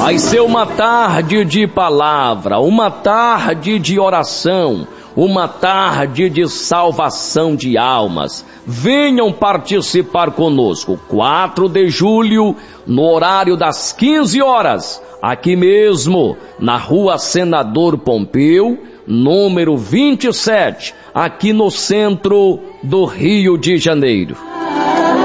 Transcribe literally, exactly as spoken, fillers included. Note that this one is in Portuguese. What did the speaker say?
Vai ser uma tarde de palavra, uma tarde de oração, uma tarde de salvação de almas. Venham participar conosco, quatro de julho, no horário das quinze horas, aqui mesmo, na Rua Senador Pompeu, número vinte e sete, aqui no centro do Rio de Janeiro.